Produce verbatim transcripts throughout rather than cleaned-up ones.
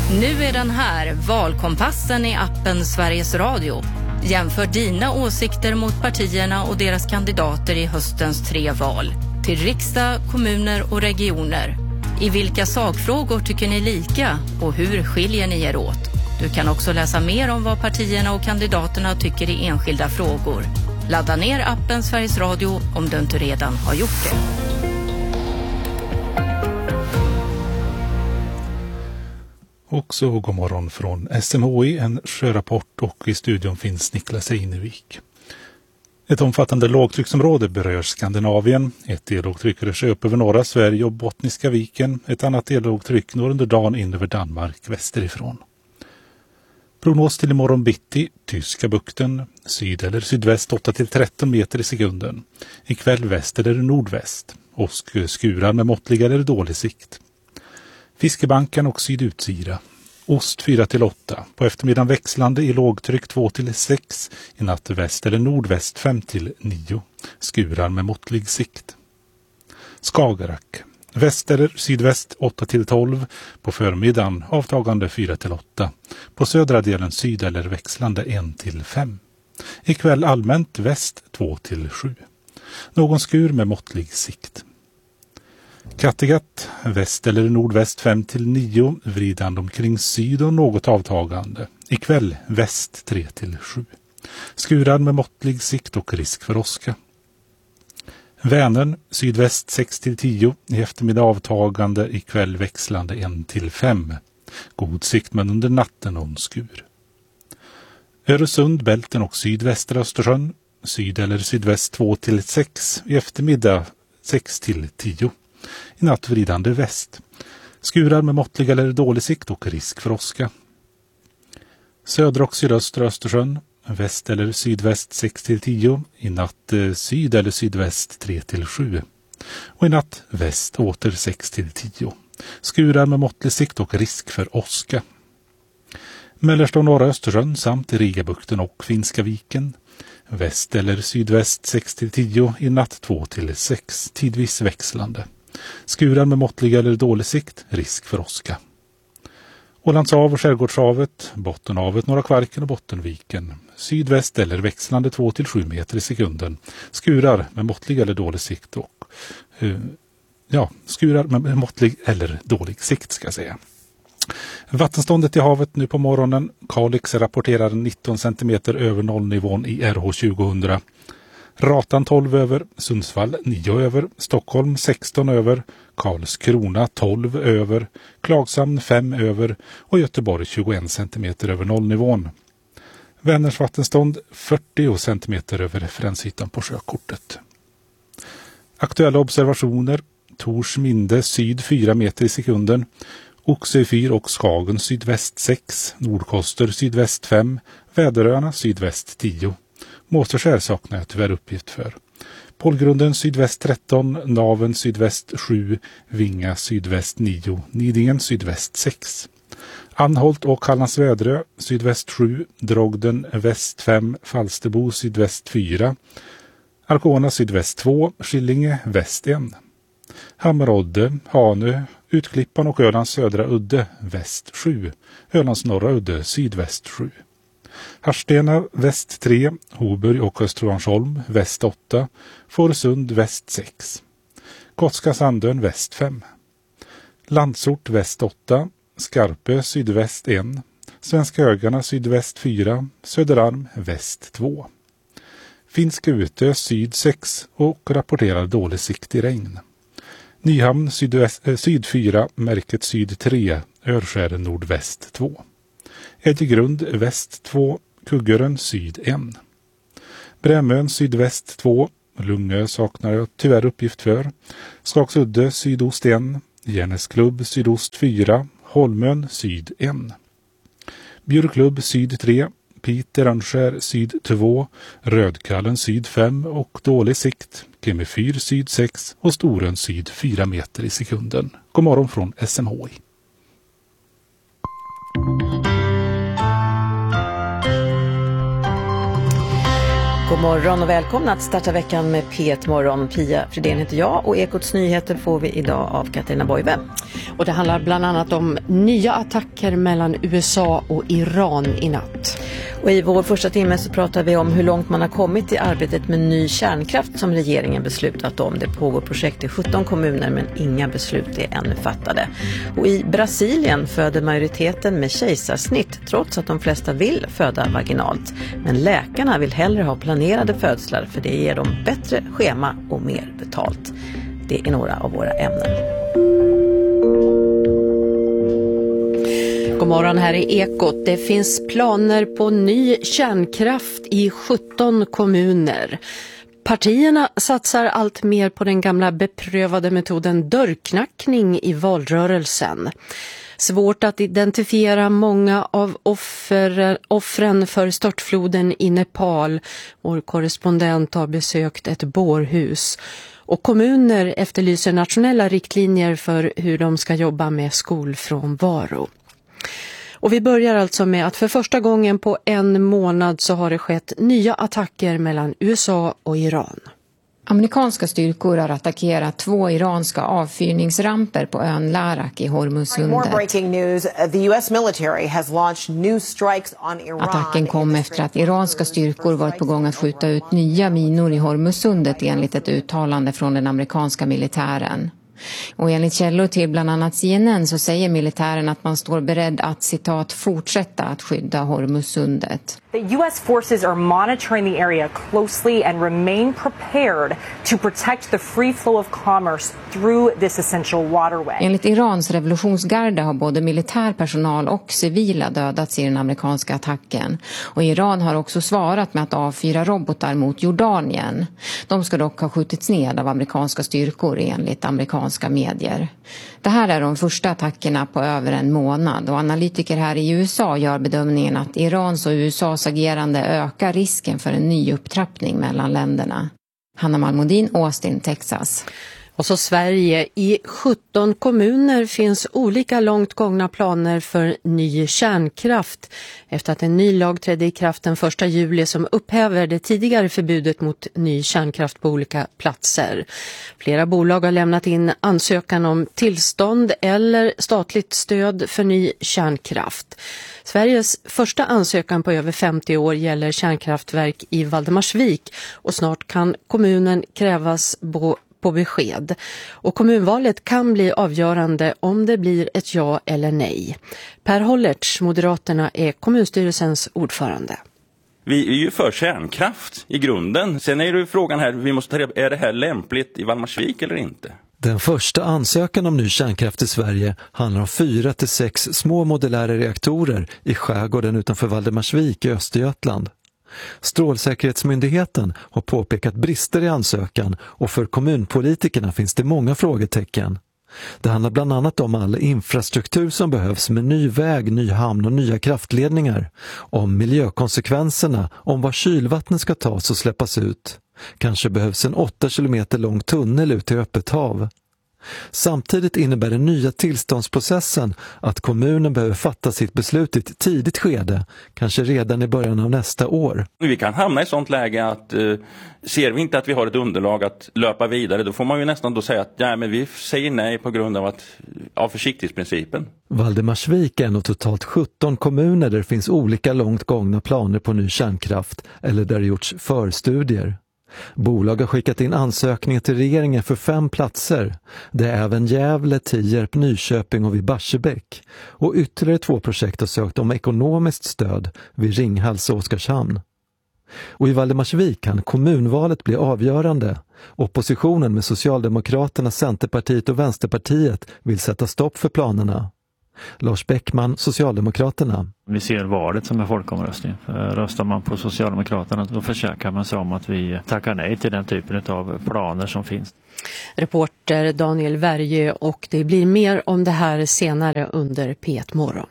Nu är den här, valkompassen i appen Sveriges Radio. Jämför dina åsikter mot partierna och deras kandidater i höstens tre val. Till riksdag, kommuner och regioner. I vilka sakfrågor tycker ni lika och hur skiljer ni er åt? Du kan också läsa mer om vad partierna och kandidaterna tycker i enskilda frågor. Ladda ner appen Sveriges Radio om du inte redan har gjort det. Och så god morgon från S M H I, en sjörapport, och i studion finns Niklas Einevik. Ett omfattande lågtrycksområde berör Skandinavien. Ett dellågtryck rör sig upp över norra Sverige och Bottniska viken. Ett annat dellågtryck når under dagen in över Danmark västerifrån. Prognos till imorgon bitti, Tyska bukten, syd eller sydväst åtta till tretton meter i sekunden. Ikväll väst eller nordväst, åskskurar med måttlig eller dålig sikt. Fiskebanken och sydutsida. Ost fyra till åtta. På eftermiddagen växlande i lågtryck två till sex. I natt väst eller nordväst fem till nio. Skurar med måttlig sikt. Skagerrak. Väst eller sydväst åtta till tolv. På förmiddagen avtagande fyra till åtta. På södra delen syd eller växlande ett till fem. Ikväll allmänt väst två till sju. Någon skur med måttlig sikt. Kattegatt, väst eller nordväst fem till nio, vridande omkring syd och något avtagande. Ikväll väst tre till sju. Skurar med måttlig sikt och risk för åska. Vänern, sydväst sex till tio, i eftermiddag avtagande, ikväll växlande ett till fem. God sikt men under natten någon skur. Öresund, Bälten och sydvästra Östersjön, syd eller sydväst två till sex, i eftermiddag sex till tio. I natt vridande väst. Skurar med måttlig eller dålig sikt och risk för åska. Södra och sydöstra Östersjön. Väst eller sydväst sex till tio. I natt syd eller sydväst tre till sju. Och i natt väst åter sex till tio. Skurar med måttlig sikt och risk för åska. Mellersta och norra Östersjön samt Rigabukten och Finska viken. Väst eller sydväst sex till tio. I natt två till sex. Tidvis växlande. Skurar med måttlig eller dålig sikt, risk för åska. Ålandshav och Skärgårdshavet, Bottenhavet, Norra Kvarken och Bottenviken. Sydväst eller växlande två till sju meter i sekunden. Skurar med måttlig eller dålig sikt och uh, ja, skurar med måttlig eller dålig sikt ska jag säga. Vattenståndet i havet nu på morgonen. Kalix rapporterar nitton centimeter över nollnivån i R H tjugohundra. Ratan tolv över, Sundsvall nio över, Stockholm sexton över, Karlskrona tolv över, Klagshamn fem över och Göteborg tjugoen centimeter över nollnivån. Vänners vattenstånd fyrtio centimeter över referensytan på sjökortet. Aktuella observationer: Torsminde syd fyra meter i sekunden, Oxö fyr och Skagen sydväst sex, Nordkoster sydväst fem, Väderöarna sydväst tio. Måseskär saknar jag tyvärr uppgift för. Polgrunden sydväst tretton, Naven sydväst sju, Vinga sydväst nio, Nidingen sydväst sex. Anholt och Hallandsvädrö sydväst sju, Drogden väst fem, Falsterbo sydväst fyra, Arkona sydväst två, Skillinge väst ett. Hammerodde, Hanö, Utklippan och Ölands södra udde väst sju, Ölands norra udde sydväst sju. Harstena väst tre, Hoburg och Östervansholm väst åtta, Fårösund väst sex. Gotska Sandön väst fem. Landsort väst åtta, Skarpö sydväst ett, Svenska ögarna sydväst fyra, Söderarm väst två. Finska Utö syd sex och rapporterar dålig sikt i regn. Nyhamn sydväst, äh, syd fyra, Märket syd tre, Örskären nordväst två. Edgegrund väst två, Kuggören syd ett. Brämön sydväst två, Lungö saknar jag tyvärr uppgift för. Skagsudde sydost ett, Järnesklubb sydost fyra, Holmön syd ett. Björklubb syd tre, Piteå Rönnskär syd två, Rödkallen syd fem och dålig sikt, Kemifyr syd sex och Storön syd fyra meter i sekunden. God morgon från S M H I. God morgon och välkomna att starta veckan med P ett Morgon. Pia Fridén heter jag och Ekots nyheter får vi idag av Katarina Boive. Och det handlar bland annat om nya attacker mellan U S A och Iran i natt. Och i vår första timme så pratar vi om hur långt man har kommit i arbetet med ny kärnkraft som regeringen beslutat om. Det pågår projekt i sjutton kommuner men inga beslut är ännu fattade. Och i Brasilien föder majoriteten med kejsarsnitt trots att de flesta vill föda vaginalt. Men läkarna vill hellre ha planerade födslar för det ger dem bättre schema och mer betalt. Det är några av våra ämnen. God morgon, här är Ekot. Det finns planer på ny kärnkraft i sjutton kommuner. Partierna satsar allt mer på den gamla beprövade metoden dörrknackning i valrörelsen. Svårt att identifiera många av offer, offren för störtfloden i Nepal. Vår korrespondent har besökt ett bårhus. Och kommuner efterlyser nationella riktlinjer för hur de ska jobba med skolfrånvaro. Och vi börjar alltså med att för första gången på en månad så har det skett nya attacker mellan U S A och Iran. Amerikanska styrkor har attackerat två iranska avfyrningsramper på ön Larak i Hormuzsundet. Attacken kom efter att iranska styrkor varit på gång att skjuta ut nya minor i Hormuzsundet enligt ett uttalande från den amerikanska militären. Och enligt källor till bland annat C N N så säger militären att man står beredd att citat fortsätta att skydda Hormuzsundet. The U S forces are monitoring the area closely and remain prepared to protect the free flow of commerce through this essential waterway. Enligt Irans revolutionsgarde har både militär personal och civila dödats i den amerikanska attacken. Och Iran har också svarat med att avfyra robotar mot Jordanien. De ska dock ha skjutits ned av amerikanska styrkor enligt amerikanska medier. Det här är de första attackerna på över en månad och analytiker här i U S A gör bedömningen att Irans och U S A:s agerande ökar risken för en ny upptrappning mellan länderna. Hanna Malmodin, Austin, Texas. Och så Sverige. I sjutton kommuner finns olika långt gångna planer för ny kärnkraft efter att en ny lag trädde i kraft den första juli som upphäver det tidigare förbudet mot ny kärnkraft på olika platser. Flera bolag har lämnat in ansökan om tillstånd eller statligt stöd för ny kärnkraft. Sveriges första ansökan på över femtio år gäller kärnkraftverk i Valdemarsvik och snart kan kommunen krävas på på besked. Och kommunvalet kan bli avgörande om det blir ett ja eller nej. Per Hollertz, Moderaterna, är kommunstyrelsens ordförande. Vi är ju för kärnkraft i grunden. Sen är det frågan här, vi måste ta reda på, är det här lämpligt i Valdemarsvik eller inte? Den första ansökan om ny kärnkraft i Sverige handlar om fyra till sex små modulära reaktorer i skärgården utanför Valdemarsvik i Östergötland. Strålsäkerhetsmyndigheten har påpekat brister i ansökan och för kommunpolitikerna finns det många frågetecken. Det handlar bland annat om all infrastruktur som behövs med ny väg, ny hamn och nya kraftledningar, om miljökonsekvenserna, om var kylvattnet ska tas och släppas ut. Kanske behövs en åtta kilometer lång tunnel ut till öppet hav. Samtidigt innebär den nya tillståndsprocessen att kommunen behöver fatta sitt beslut i ett tidigt skede, kanske redan i början av nästa år. Vi kan hamna i sånt läge att eh, ser vi inte att vi har ett underlag att löpa vidare, då får man ju nästan då säga att ja, men vi säger nej på grund av, att, av försiktighetsprincipen. Valdemarsvik är en av totalt sjutton kommuner där det finns olika långt gångna planer på ny kärnkraft eller där det gjorts förstudier. Bolag har skickat in ansökningar till regeringen för fem platser. Det är även Gävle, Tierp, Nyköping och vid Barsebäck. Och ytterligare två projekt har sökt om ekonomiskt stöd vid Ringhals och Oskarshamn. Och i Valdemarsvik kan kommunvalet bli avgörande. Oppositionen med Socialdemokraterna, Centerpartiet och Vänsterpartiet vill sätta stopp för planerna. Lars Bäckman, Socialdemokraterna. Vi ser valet som en folkomröstning. Röstar man på Socialdemokraterna då försäkrar man sig om att vi tackar nej till den typen av planer som finns. Reporter Daniel Värjö, och det blir mer om det här senare under P ett Morgon.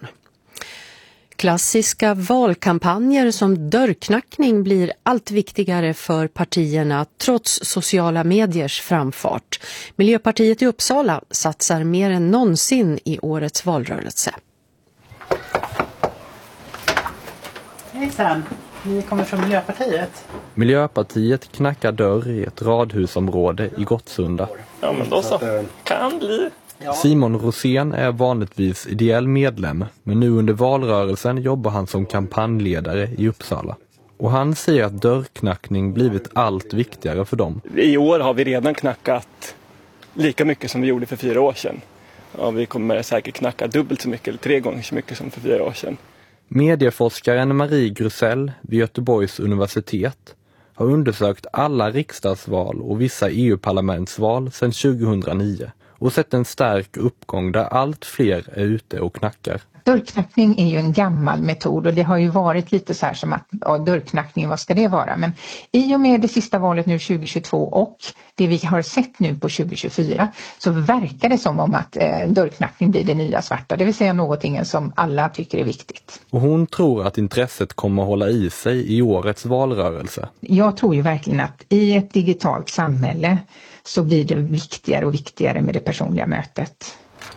Klassiska valkampanjer som dörrknackning blir allt viktigare för partierna trots sociala mediers framfart. Miljöpartiet i Uppsala satsar mer än någonsin i årets valrörelse. Hejsan. Ni kommer från Miljöpartiet. Miljöpartiet knackar dörr i ett radhusområde i Gottsunda. Ja, men då så. Kan bli. Simon Rosén är vanligtvis ideell medlem, men nu under valrörelsen jobbar han som kampanjledare i Uppsala. Och han säger att dörrknackning blivit allt viktigare för dem. I år har vi redan knackat lika mycket som vi gjorde för fyra år sedan. Ja, vi kommer säkert knacka dubbelt så mycket eller tre gånger så mycket som för fyra år sedan. Medieforskaren Marie Grusell vid Göteborgs universitet har undersökt alla riksdagsval och vissa E U-parlamentsval sedan tjugohundranio och sett en stark uppgång där allt fler är ute och knackar. Dörrknackning är ju en gammal metod och det har ju varit lite så här som att ja, dörrknackning, vad ska det vara? Men i och med det sista valet nu tjugohundratjugotvå och det vi har sett nu på tjugohundratjugofyra så verkar det som om att eh, dörrknackning blir det nya svarta. Det vill säga någonting som alla tycker är viktigt. Och hon tror att intresset kommer att hålla i sig i årets valrörelse. Jag tror ju verkligen att i ett digitalt samhälle så blir det viktigare och viktigare med det personliga mötet.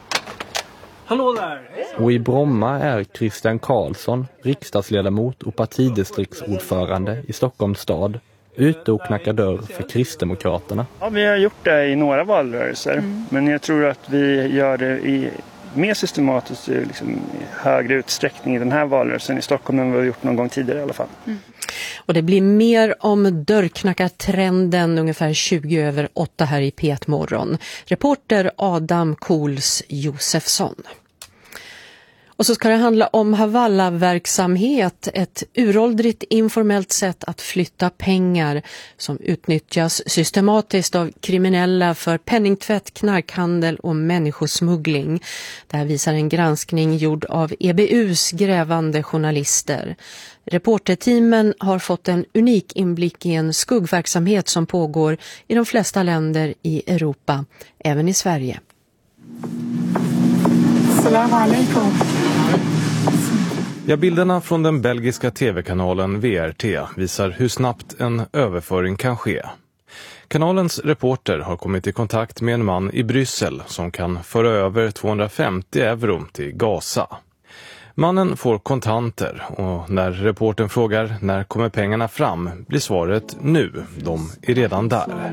Hallå där! Och i Bromma är Christian Karlsson, riksdagsledamot och partidistriktsordförande i Stockholms stad, ute och knackar dörr för Kristdemokraterna. Ja, vi har gjort det i några valrörelser, mm. men jag tror att vi gör det i mer systematiskt liksom, i högre utsträckning i den här valrörelsen i Stockholm än vad vi har gjort någon gång tidigare i alla fall. Mm. Och det blir mer om dörrknackartrenden ungefär tjugo över åtta här i P ett morgon. Reporter Adam Kohls Josefsson. Och så ska det handla om Havala-verksamhet, ett uråldrigt informellt sätt att flytta pengar som utnyttjas systematiskt av kriminella för penningtvätt, knarkhandel och människosmuggling. Det här visar en granskning gjord av E B U:s grävande journalister. Reporterteamen har fått en unik inblick i en skuggverksamhet som pågår i de flesta länder i Europa, även i Sverige. Assalamu alaikum. Ja, bilderna från den belgiska tv-kanalen V R T visar hur snabbt en överföring kan ske. Kanalens reporter har kommit i kontakt med en man i Bryssel som kan föra över tvåhundrafemtio euro till Gaza. Mannen får kontanter och när reportern frågar när kommer pengarna fram blir svaret nu. De är redan där.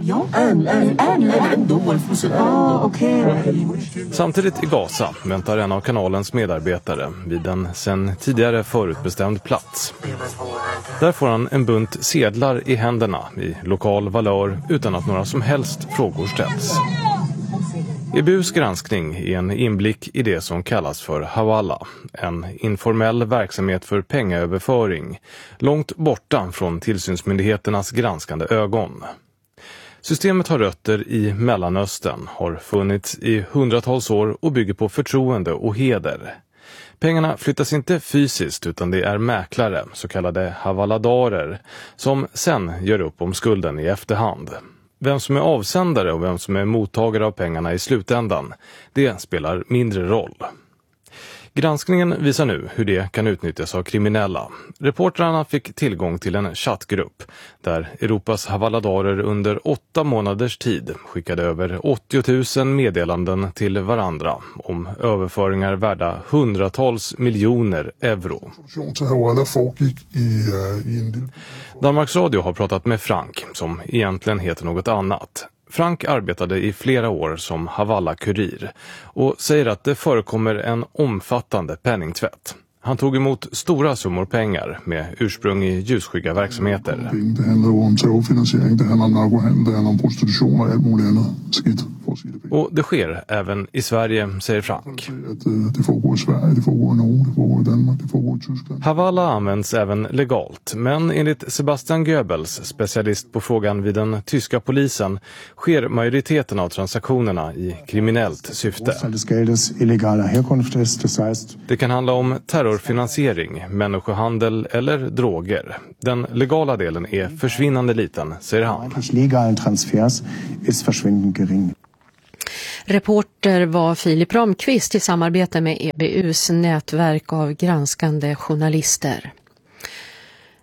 Samtidigt i Gaza väntar en av kanalens medarbetare vid en sedan tidigare förutbestämd plats. Där får han en bunt sedlar i händerna i lokal valör utan att några som helst frågor ställs. E B U:s granskning är en inblick i det som kallas för Havala, en informell verksamhet för pengaöverföring, långt borta från tillsynsmyndigheternas granskande ögon. Systemet har rötter i Mellanöstern, har funnits i hundratals år och bygger på förtroende och heder. Pengarna flyttas inte fysiskt utan det är mäklare, så kallade havaladarer, som sen gör upp om skulden i efterhand. Vem som är avsändare och vem som är mottagare av pengarna i slutändan, det spelar mindre roll. Granskningen visar nu hur det kan utnyttjas av kriminella. Reportrarna fick tillgång till en chattgrupp där Europas havaladarer under åtta månaders tid skickade över åttio tusen meddelanden till varandra om överföringar värda hundratals miljoner euro. Danmarks Radio har pratat med Frank, som egentligen heter något annat. Frank arbetade i flera år som Havala-kurir och säger att det förekommer en omfattande penningtvätt. Han tog emot stora summor pengar med ursprung i ljusskygga verksamheter. Det handlar om terrorfinansiering, det handlar om narkohandel, det handlar om prostitution och allt möjligt annat skitt. Och det sker även i Sverige, säger Frank. Det pågår i Sverige, det pågår i Norge, det pågår i Danmark, det pågår i Tyskland. Havala används även legalt, men enligt Sebastian Goebbels, specialist på frågan vid den tyska polisen, sker majoriteten av transaktionerna i kriminellt syfte. Det kan handla om terrorfinansiering, människohandel eller droger. Den legala delen är försvinnande liten, säger han. Legalen transfers är försvinnande gering. Reporter var Filip Ramqvist i samarbete med E B U:s nätverk av granskande journalister.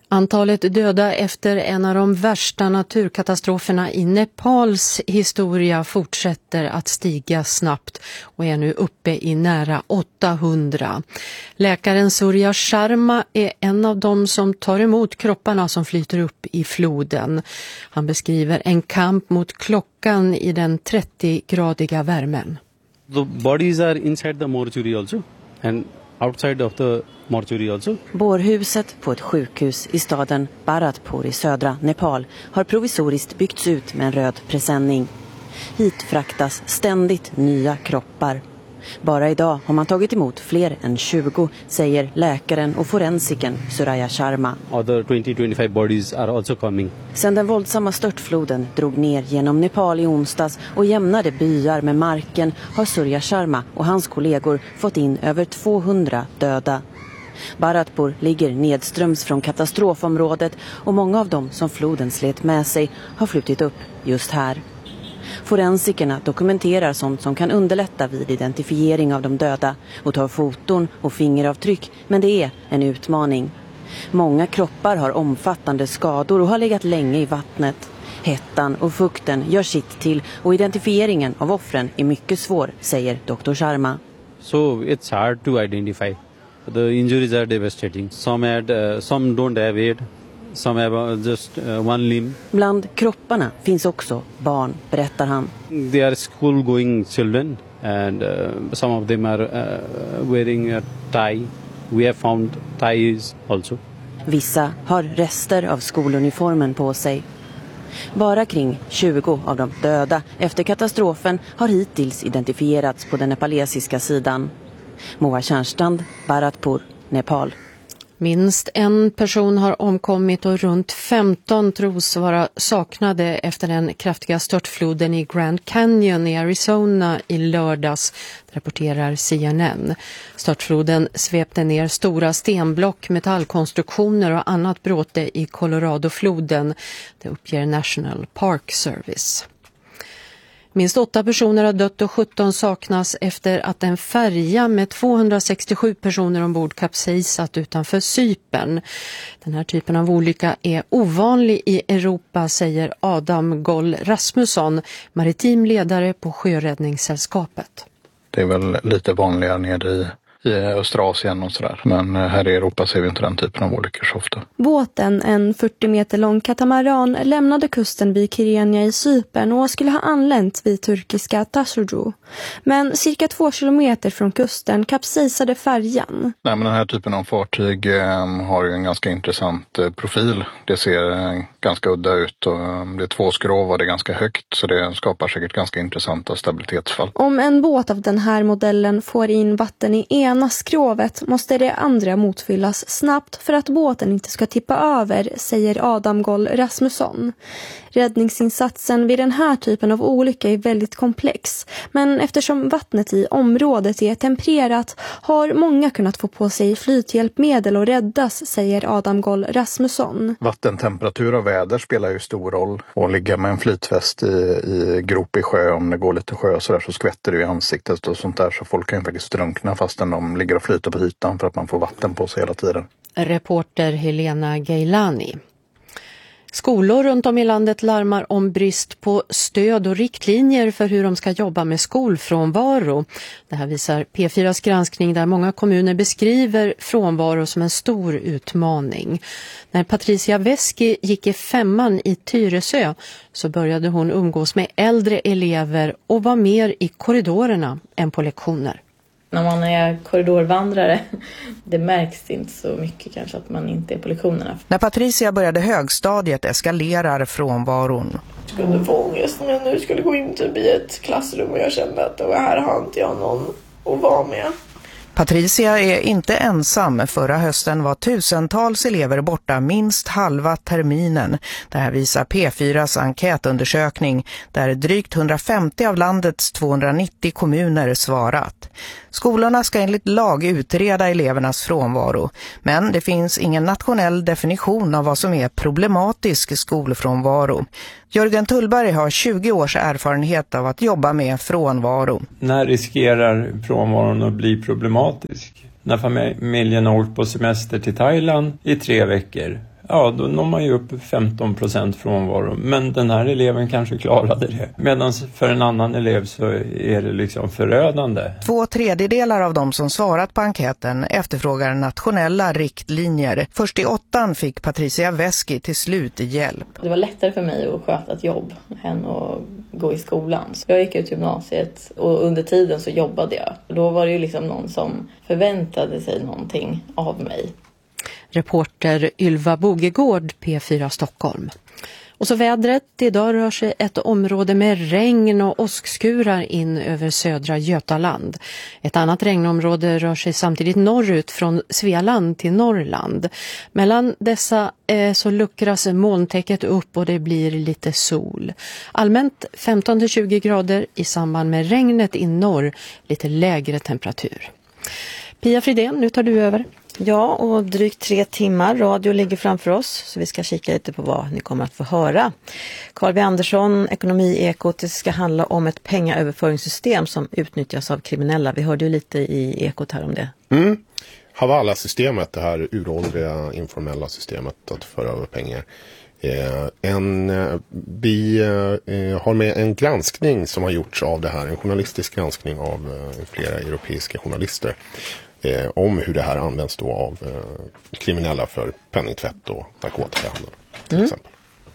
Antalet döda efter en av de värsta naturkatastroferna i Nepals historia fortsätter att stiga snabbt och är nu uppe i nära åttahundra. Läkaren Surya Sharma är en av dem som tar emot kropparna som flyter upp i floden. Han beskriver en kamp mot klockan i den trettio-gradiga värmen. The bodies are inside the mortuary also and outside of the mortuary also. Bårhuset på ett sjukhus i staden Bharatpur i södra Nepal har provisoriskt byggts ut med en röd presenning. Hit fraktas ständigt nya kroppar. Bara idag har man tagit emot fler än tjugo, säger läkaren och forensiken Surya Sharma. Other twenty to twenty-five bodies are also coming. Sedan den våldsamma störtfloden drog ner genom Nepal i onsdags och jämnade byar med marken har Surya Sharma och hans kollegor fått in över tvåhundra döda. Bharatpur ligger nedströms från katastrofområdet och många av dem som floden slet med sig har flutit upp just här. Forensikerna dokumenterar sånt som kan underlätta vid identifiering av de döda och tar foton och fingeravtryck, men det är en utmaning. Många kroppar har omfattande skador och har legat länge i vattnet. Hettan och fukten gör sitt till och identifieringen av offren är mycket svår, säger doktor Sharma. So it's hard to identify. The injuries are devastating. Some had, uh, some don't have head. Some have just uh, one limb. Bland kropparna finns också barn, berättar han. They are school going children and uh, some of them are uh, wearing a tie. We have found ties also. Vissa har rester av skoluniformen på sig. Bara kring tjugo av de döda efter katastrofen har hittills identifierats på den nepalesiska sidan. Moa Tjärnstrand, Bharatpur, Nepal. Minst en person har omkommit och runt femton tros vara saknade efter den kraftiga störtfloden i Grand Canyon i Arizona i lördags, rapporterar C N N. Störtfloden svepte ner stora stenblock, metallkonstruktioner och annat bråte i Coloradofloden, det uppger National Park Service. Minst åtta personer har dött och sjutton saknas efter att en färja med tvåhundrasextiosju personer ombord kapsejsat utanför Cypern. Den här typen av olycka är ovanlig i Europa, säger Adam Goll Rasmusson, maritim ledare på Sjöräddningssällskapet. Det är väl lite vanligare nere i i Österasien och sådär. Men här i Europa ser vi inte den typen av olyckor så ofta. Båten, en fyrtio meter lång katamaran, lämnade kusten vid Kyrenia i Cypern och skulle ha anlänt vid turkiska Tasurcu. Men cirka två kilometer från kusten kapsejsade färjan. Nej, men den här typen av fartyg eh, har ju en ganska intressant eh, profil. Det ser eh, ganska udda ut och eh, det är två skrov och det är ganska högt, så det skapar säkert ganska intressanta stabilitetsfall. Om en båt av den här modellen får in vatten i ena skrovet måste det andra motfyllas snabbt för att båten inte ska tippa över, säger Adam Goll Rasmusson. Räddningsinsatsen vid den här typen av olycka är väldigt komplex, men eftersom vattnet i området är tempererat har många kunnat få på sig flythjälpmedel och räddas, säger Adam Goll Rasmusson. Vattentemperatur och väder spelar ju stor roll, och ligga med en flytväst i, i grop i sjö, om det går lite sjö så där, så skvätter det i ansiktet och sånt där, så folk kan ju faktiskt drunkna fastän de ligger och flyter på ytan för att man får vatten på sig hela tiden. Reporter Helena Gailani. Skolor runt om i landet larmar om brist på stöd och riktlinjer för hur de ska jobba med skolfrånvaro. Det här visar P fyras granskning där många kommuner beskriver frånvaro som en stor utmaning. När Patricia Veski gick i femman i Tyresö så började hon umgås med äldre elever och var mer i korridorerna än på lektioner. När man är korridorvandrare, det märks inte så mycket kanske att man inte är på lektionerna. När Patricia började högstadiet eskalerar frånvaron. Jag skulle få ångest när jag nu skulle gå in typ i ett klassrum och jag kände att det här har inte jag någon att vara med. Patricia är inte ensam. Förra hösten var tusentals elever borta minst halva terminen. Det här visar P fyras enkätundersökning där drygt hundrafemtio av landets tvåhundranittio kommuner svarat. Skolorna ska enligt lag utreda elevernas frånvaro, men det finns ingen nationell definition av vad som är problematisk skolfrånvaro. Jörgen Tullberg har tjugo års erfarenhet av att jobba med frånvaro. När riskerar frånvaron att bli problematisk? När familjen har åkt på semester till Thailand i tre veckor. ja, då når man ju upp femton procent frånvaro. Men den här eleven kanske klarade det. Medan för en annan elev så är det liksom förödande. Två tredjedelar av de som svarat på enkäten efterfrågar nationella riktlinjer. Först i åttan fick Patricia Veski till slut hjälp. Det var lättare för mig att sköta ett jobb än att gå i skolan. Så jag gick ut gymnasiet och under tiden så jobbade jag. Då var det ju liksom någon som förväntade sig någonting av mig. Reporter Ylva Bogegård, P fyra Stockholm. Och så vädret. Idag rör sig ett område med regn och åskskurar in över södra Götaland. Ett annat regnområde rör sig samtidigt norrut från Svealand till Norrland. Mellan dessa eh, så luckras molntäcket upp och det blir lite sol. Allmänt femton till tjugo grader, i samband med regnet i norr lite lägre temperatur. Pia Fridén, nu tar du över. Ja, och drygt tre timmar radio ligger framför oss, så vi ska kika lite på vad ni kommer att få höra. Carl B. Andersson, Ekonomi-ekot, det ska handla om ett pengaöverföringssystem som utnyttjas av kriminella. Vi hörde ju lite i ekot här om det. Mm. Havala-systemet, det här uråldriga informella systemet att föra över pengar. Eh, en, eh, vi eh, har med en granskning som har gjorts av det här, en journalistisk granskning av eh, flera europeiska journalister. Eh, om hur det här används då av eh, kriminella för penningtvätt och narkotikahandel till mm. exempel.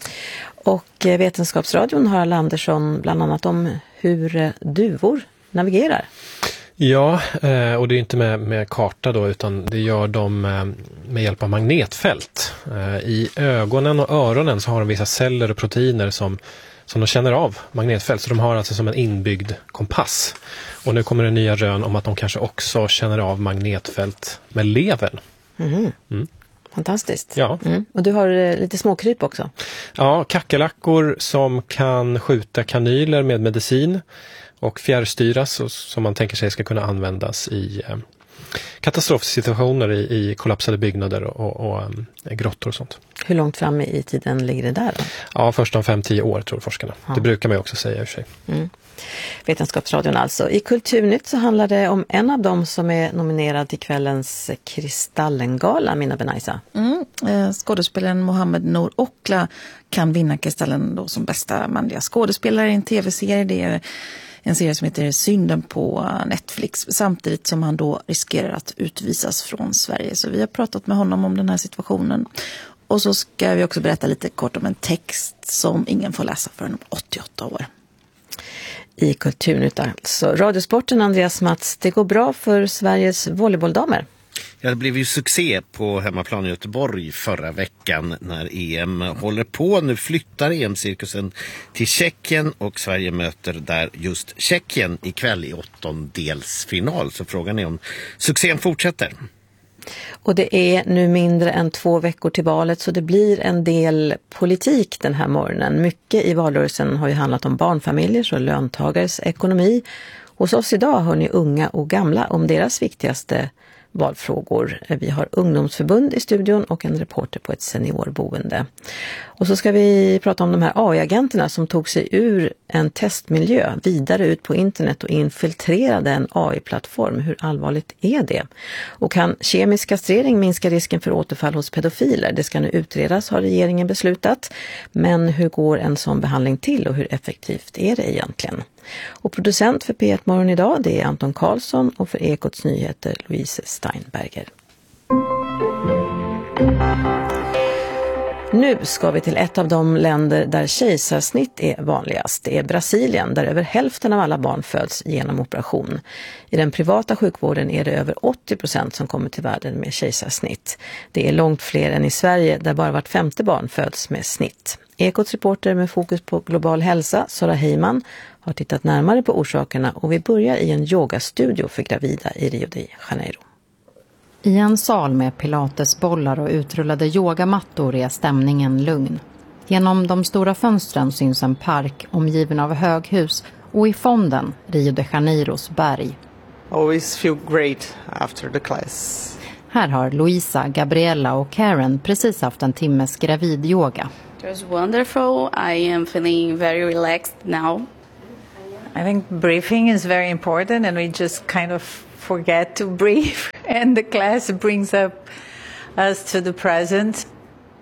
Och eh, Vetenskapsradion har Andersson bland annat om hur eh, duvor navigerar. Ja, eh, och det är inte med, med karta då, utan det gör de eh, med hjälp av magnetfält. Eh, I ögonen och öronen så har de vissa celler och proteiner som som de känner av magnetfält. Så de har alltså som en inbyggd kompass. Och nu kommer det nya rön om att de kanske också känner av magnetfält med levern. Mm. Mm. Fantastiskt. Ja. Mm. Och du har eh, lite småkryp också. Ja, kackerlackor som kan skjuta kanyler med medicin och fjärrstyras, och som man tänker sig ska kunna användas i eh, katastrofsituationer i, i kollapsade byggnader och, och um, grottor och sånt. Hur långt fram i tiden ligger det där då? Ja, först om fem till tio år tror forskarna. Ja. Det brukar man också säga i och för sig. Mm. Vetenskapsradion alltså. I Kulturnytt så handlar det om en av dem som är nominerad till kvällens Kristallengala, Minna Benaisa. Mm. Eh, skådespelaren Mohammed Nour Okla kan vinna Kristallen då som bästa manliga skådespelare i en tv-serie. Det är en serie som heter Synden på Netflix, samtidigt som han då riskerar att utvisas från Sverige. Så vi har pratat med honom om den här situationen. Och så ska vi också berätta lite kort om en text som ingen får läsa förrän om åttioåtta år. I Kulturnytt alltså. Radiosporten, Andreas Mats, det går bra för Sveriges volleybolldamer. Ja, det blev ju succé på hemmaplan i Göteborg förra veckan när E M håller på. Nu flyttar E M-cirkusen till Tjeckien och Sverige möter där just Tjeckien ikväll i åttondelsfinal. Så frågan är om succén fortsätter. Och det är nu mindre än två veckor till valet, så det blir en del politik den här morgonen. Mycket i valrörelsen har ju handlat om barnfamiljers och löntagares ekonomi. Hos oss idag hör ni unga och gamla om deras viktigaste valfrågor. Vi har ungdomsförbund i studion och en reporter på ett seniorboende. Och så ska vi prata om de här A I-agenterna som tog sig ur en testmiljö vidare ut på internet och infiltrerade en A I-plattform. Hur allvarligt är det? Och kan kemisk kastrering minska risken för återfall hos pedofiler? Det ska nu utredas, har regeringen beslutat. Men hur går en sån behandling till och hur effektivt är det egentligen? Och producent för P ett Morgon idag, det är Anton Karlsson, och för Ekots nyheter Louise Steinberger. Nu ska vi till ett av de länder där kejsarsnitt är vanligast. Det är Brasilien, där över hälften av alla barn föds genom operation. I den privata sjukvården är det över åttio procent som kommer till världen med kejsarsnitt. Det är långt fler än i Sverige, där bara vart femte barn föds med snitt. Ekots reporter med fokus på global hälsa, Sara Heyman, har tittat närmare på orsakerna, och vi börjar i en yogastudio för gravida i Rio de Janeiro. I en sal med pilatesbollar och utrullade yogamattor är stämningen lugn. Genom de stora fönstren syns en park omgiven av höghus, och i fonden Rio de Janeiros berg. Always feel great after the class. Här har Louisa, Gabriella och Karen precis haft en timmes gravidyoga. It was wonderful. I am feeling very relaxed now. I think breathing is very important, and we just kind of forget to breathe, and the class brings up us to the present.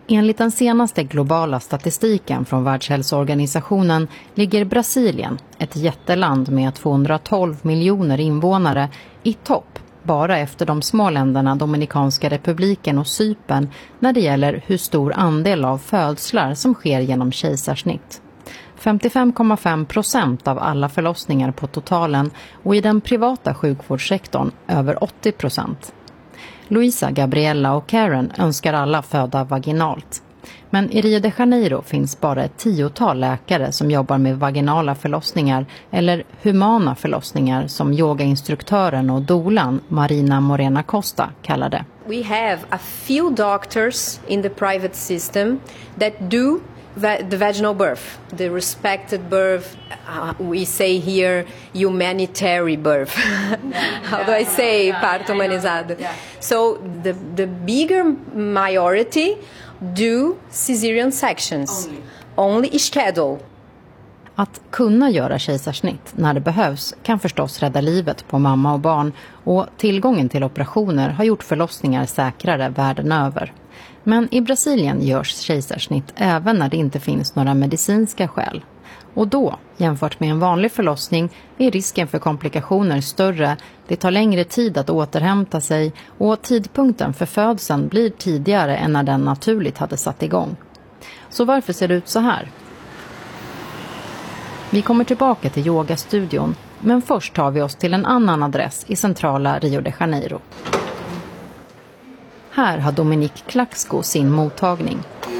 Enligt den senaste globala statistiken från Världshälsoorganisationen ligger Brasilien, ett jätteland med tvåhundratolv miljoner invånare, i topp bara efter de små länderna Dominikanska republiken och Cypern när det gäller hur stor andel av födslar som sker genom kejsarsnitt. femtiofem komma fem procent av alla förlossningar på totalen och i den privata sjukvårdssektorn över åttio procent. Luisa, Gabriella och Karen önskar alla föda vaginalt. Men i Rio de Janeiro finns bara ett tiotal läkare som jobbar med vaginala förlossningar eller humana förlossningar som yogainstruktören och dolan Marina Morena Costa kallar det. We have a few doctors in the private system that do the vaginal birth, the respected birth, uh, we say here humanitarian birth. How do I say parto humanizado? So the, the bigger majority do cesarean sections, only, only schedule. Att kunna göra kejsarsnitt när det behövs kan förstås rädda livet på mamma och barn, och tillgången till operationer har gjort förlossningar säkrare världen över. Men i Brasilien görs kejsarsnitt även när det inte finns några medicinska skäl. Och då, jämfört med en vanlig förlossning, är risken för komplikationer större, det tar längre tid att återhämta sig och tidpunkten för födseln blir tidigare än när den naturligt hade satt igång. Så varför ser det ut så här? Vi kommer tillbaka till yogastudion, men först tar vi oss till en annan adress i centrala Rio de Janeiro. Här har Dominique Klaxko sin mottagning.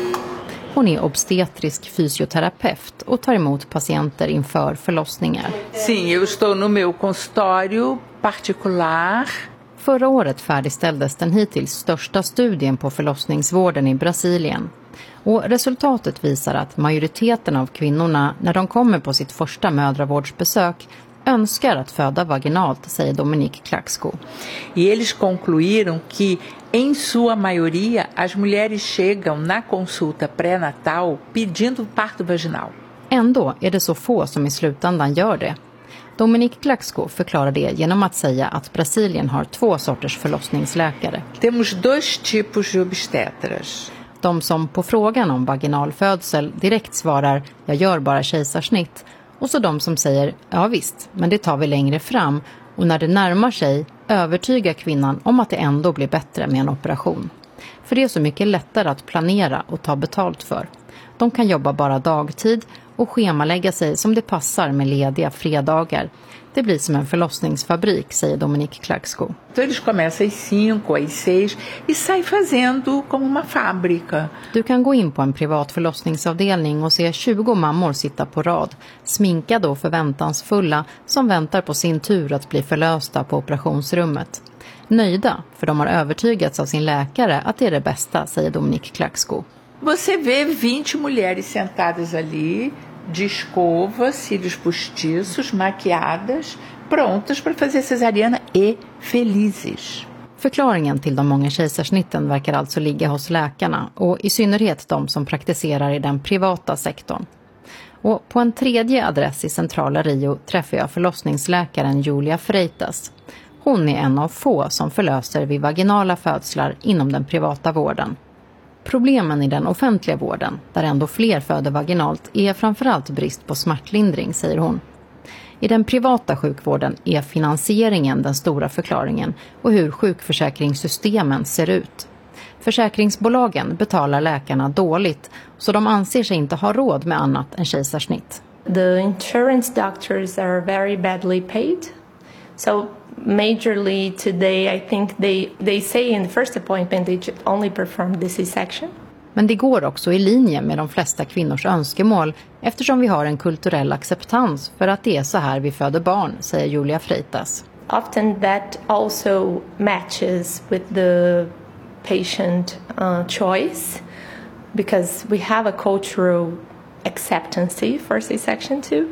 Hon är obstetrisk fysioterapeut och tar emot patienter inför förlossningar. Sim, eu estou no meu consultório particular. Förra året färdigställdes den hittills största studien på förlossningsvården i Brasilien. Och resultatet visar att majoriteten av kvinnorna, när de kommer på sitt första mödravårdsbesök, önskar att föda vaginalt, säger Dominique Klaxko. E eles concluíram que, em sua maioria, as mulheres chegam na consulta pré-natal pedindo parto vaginal. Ändå är det så få som i slutändan gör det. Dominique Klaxko förklarar det genom att säga att Brasilien har två sorters förlossningsläkare. Temos dois tipos de obstetras. De som på frågan om vaginalfödsel direkt svarar jag gör bara kejsarsnitt, och så de som säger ja visst, men det tar vi längre fram, och när det närmar sig övertygar kvinnan om att det ändå blir bättre med en operation. För det är så mycket lättare att planera och ta betalt för. De kan jobba bara dagtid och schemalägga sig som det passar med lediga fredagar. Det blir som en förlossningsfabrik, säger Dominique Klaxko. Eles começam às cinco, às seis e sai fazendo como uma fábrica. Du kan gå in på en privat förlossningsavdelning och se tjugo mammor sitta på rad, sminkade och förväntansfulla, som väntar på sin tur att bli förlösta på operationsrummet. Nöjda, för de har övertygats av sin läkare att det är det bästa, säger Dominique Klaxko. Você vê vinte mulheres sentadas ali, de escova, cílios postiços, maquiadas, prontas para fazer cesariana e felizes. Förklaringen till de många kejsarsnitten verkar alltså ligga hos läkarna, och i synnerhet de som praktiserar i den privata sektorn. Och på en tredje adress i centrala Rio träffar jag förlossningsläkaren Julia Freitas. Hon är en av få som förlöser vid vaginala födslar inom den privata vården. Problemen i den offentliga vården, där ändå fler föder vaginalt, är framförallt brist på smärtlindring, säger hon. I den privata sjukvården är finansieringen den stora förklaringen och hur sjukförsäkringssystemen ser ut. Försäkringsbolagen betalar läkarna dåligt, så de anser sig inte ha råd med annat än kejsarsnitt. The insurance doctors are very badly paid. So majorly today I think they they say in the first appointment they only perform the C-section. Men det går också i linje med de flesta kvinnors önskemål, eftersom vi har en kulturell acceptans för att det är så här vi föder barn, säger Julia Freitas. Often that also matches with the patient uh, choice, because we have a cultural acceptance for C-section too.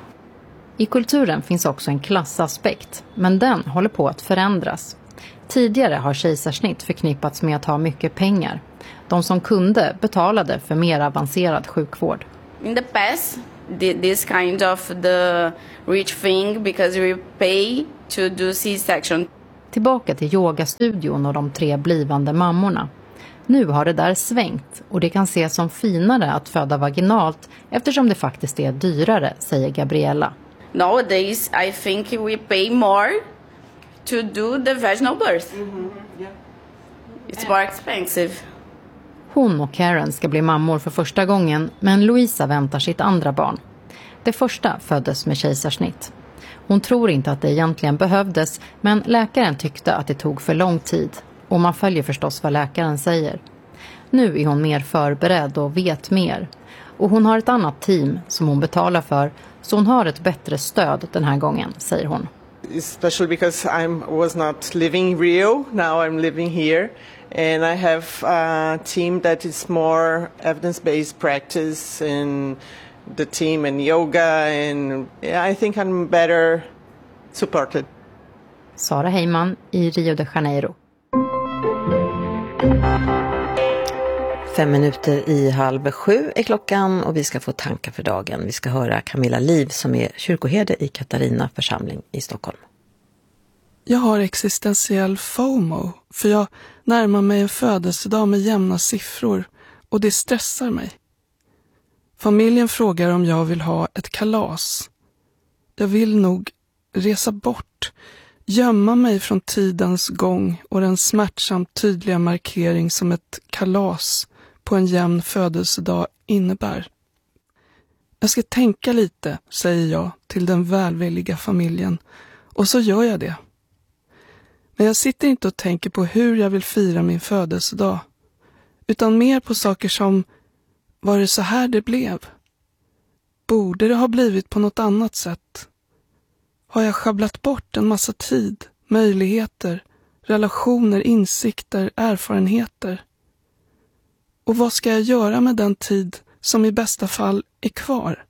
I kulturen finns också en klassaspekt, men den håller på att förändras. Tidigare har kejsarsnitt förknippats med att ha mycket pengar. De som kunde betalade för mer avancerad sjukvård. In the past, this kind of the rich thing because we pay to do C-section. Tillbaka till yogastudion och de tre blivande mammorna. Nu har det där svängt och det kan ses som finare att föda vaginalt eftersom det faktiskt är dyrare, säger Gabriella. Nowadays I think we pay more to do the vaginal birth. Mm-hmm. Yeah. It's more expensive. Hon och Karen ska bli mammor för första gången, men Louisa väntar sitt andra barn. Det första föddes med kejsarsnitt. Hon tror inte att det egentligen behövdes, men läkaren tyckte att det tog för lång tid. Och man följer förstås vad läkaren säger. Nu är hon mer förberedd och vet mer. Och hon har ett annat team som hon betalar för, så hon har ett bättre stöd den här gången, säger hon. Especially because I was not living in Rio, now I'm living here. And I have a team that is more evidence-based practice and the team and yoga, and I think I'm better supported. Sara Heyman i Rio de Janeiro. Fem minuter i halv sju är klockan och vi ska få tankar för dagen. Vi ska höra Camilla Liv som är kyrkoherde i Katarina församling i Stockholm. Jag har existentiell FOMO för jag närmar mig en födelsedag med jämna siffror och det stressar mig. Familjen frågar om jag vill ha ett kalas. Jag vill nog resa bort, gömma mig från tidens gång och den smärtsamt tydliga markering som ett kalas på en jämn födelsedag innebär. Jag ska tänka lite, säger jag till den välvilliga familjen, och så gör jag det. Men jag sitter inte och tänker på hur jag vill fira min födelsedag, utan mer på saker som, var det så här det blev? Borde det ha blivit på något annat sätt? Har jag schabblat bort en massa tid, möjligheter, relationer, insikter, erfarenheter? Och vad ska jag göra med den tid som i bästa fall är kvar?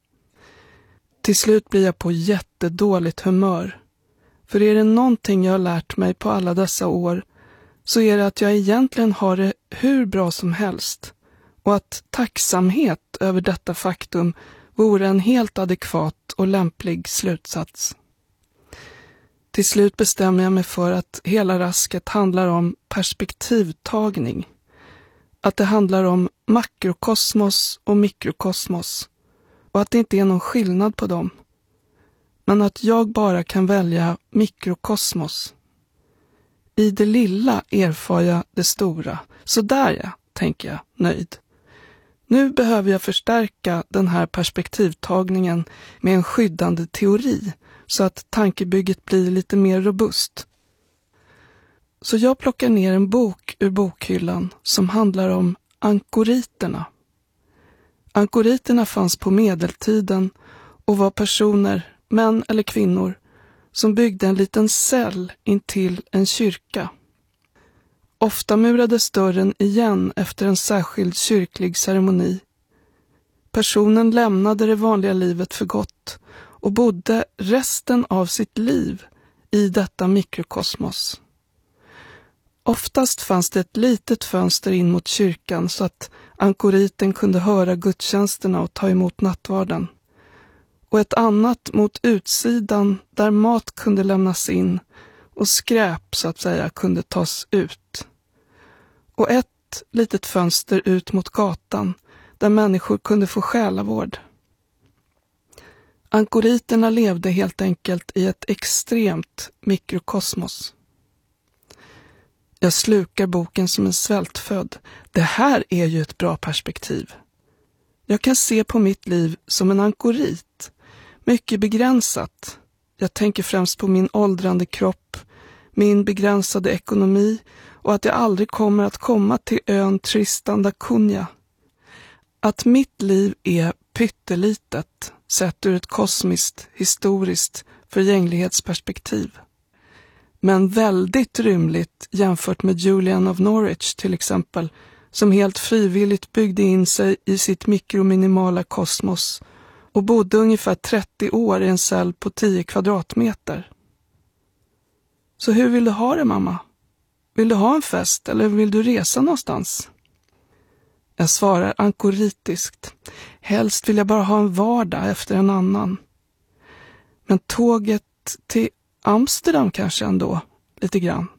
Till slut blir jag på jättedåligt humör. För är det någonting jag har lärt mig på alla dessa år så är det att jag egentligen har det hur bra som helst. Och att tacksamhet över detta faktum vore en helt adekvat och lämplig slutsats. Till slut bestämmer jag mig för att hela rasket handlar om perspektivtagning. Att det handlar om makrokosmos och mikrokosmos. Och att det inte är någon skillnad på dem. Men att jag bara kan välja mikrokosmos. I det lilla erfar jag det stora. Så där ja, tänker jag, nöjd. Nu behöver jag förstärka den här perspektivtagningen med en skyddande teori så att tankebygget blir lite mer robust. Så jag plockar ner en bok ur bokhyllan som handlar om ankoriterna. Ankoriterna fanns på medeltiden och var personer, män eller kvinnor, som byggde en liten cell intill en kyrka. Ofta murades dörren igen efter en särskild kyrklig ceremoni. Personen lämnade det vanliga livet för gott och bodde resten av sitt liv i detta mikrokosmos. Oftast fanns det ett litet fönster in mot kyrkan så att ankoriten kunde höra gudstjänsterna och ta emot nattvarden. Och ett annat mot utsidan där mat kunde lämnas in och skräp så att säga kunde tas ut. Och ett litet fönster ut mot gatan där människor kunde få själavård. Ankoriterna levde helt enkelt i ett extremt mikrokosmos. Jag slukar boken som en svältfödd. Det här är ju ett bra perspektiv. Jag kan se på mitt liv som en ankorit. Mycket begränsat. Jag tänker främst på min åldrande kropp, min begränsade ekonomi och att jag aldrig kommer att komma till ön Tristan da Cunha. Att mitt liv är pyttelitet sett ur ett kosmiskt, historiskt förgänglighetsperspektiv. Men väldigt rymligt jämfört med Julian of Norwich till exempel, som helt frivilligt byggde in sig i sitt mikrominimala kosmos och bodde ungefär trettio år i en cell på tio kvadratmeter. Så hur vill du ha det, mamma? Vill du ha en fest eller vill du resa någonstans? Jag svarar ankoritiskt. Helst vill jag bara ha en vardag efter en annan. Men tåget till Amsterdam kanske ändå, lite grann.